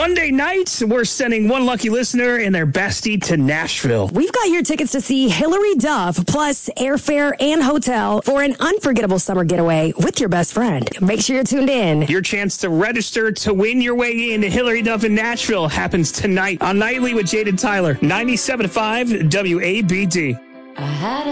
Monday night, we're sending one lucky listener and their bestie to Nashville. We've got your tickets to see Hilary Duff, plus airfare and hotel for an unforgettable summer getaway with your best friend. Make sure you're tuned in. Your chance to register to win your way into Hilary Duff in Nashville happens tonight on Nightly with Jade and Tyler, 97.5 WABD.